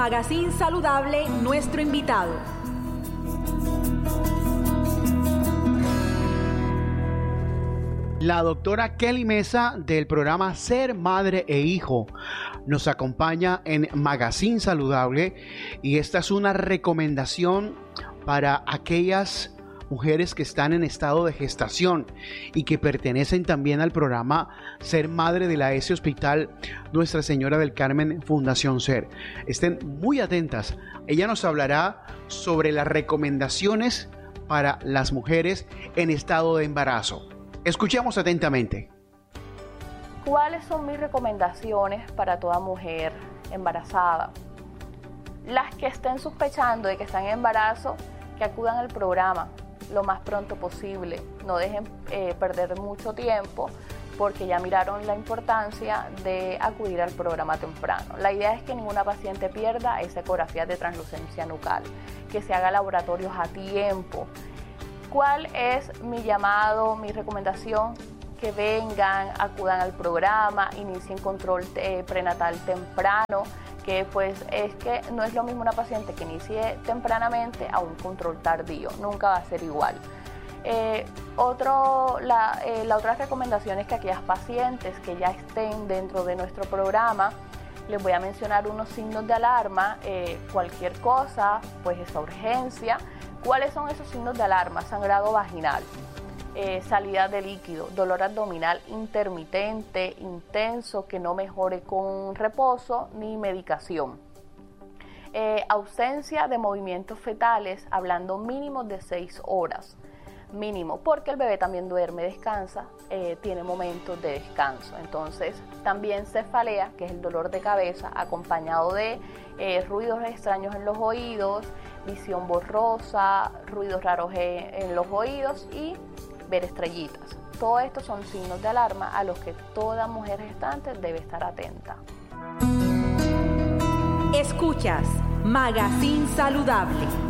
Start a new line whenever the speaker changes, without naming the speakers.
Magazine Saludable, nuestro invitado.
La doctora Kelly Mesa del programa Ser Madre e Hijo nos acompaña en Magazine Saludable y esta es una recomendación para aquellas mujeres que están en estado de gestación y que pertenecen también al programa Ser Madre de la ESE Hospital Nuestra Señora del Carmen Fundación Ser. Estén muy atentas. Ella nos hablará sobre las recomendaciones para las mujeres en estado de embarazo. Escuchemos atentamente.
¿Cuáles son mis recomendaciones para toda mujer embarazada? Las que estén sospechando de que están en embarazo, que acudan al programa lo más pronto posible. No dejen perder mucho tiempo porque ya miraron la importancia de acudir al programa temprano. La idea es que ninguna paciente pierda esa ecografía de translucencia nucal, que se haga laboratorios a tiempo. ¿Cuál es mi llamado, mi recomendación? Que vengan, acudan al programa, inicien control prenatal temprano, que pues es que no es lo mismo una paciente que inicie tempranamente a un control tardío, nunca va a ser igual. La otra recomendación es que aquellas pacientes que ya estén dentro de nuestro programa, les voy a mencionar unos signos de alarma, cualquier cosa, pues esa urgencia. ¿Cuáles son esos signos de alarma? Sangrado vaginal, salida de líquido, dolor abdominal intermitente, intenso, que no mejore con reposo ni medicación. Ausencia de movimientos fetales, hablando mínimo de 6 horas. Mínimo, porque el bebé también duerme, descansa, tiene momentos de descanso. Entonces, también cefalea, que es el dolor de cabeza, acompañado de ruidos extraños en los oídos, visión borrosa, ruidos raros en los oídos y ver estrellitas. Todo esto son signos de alarma a los que toda mujer gestante debe estar atenta.
Escuchas Magazine Saludable.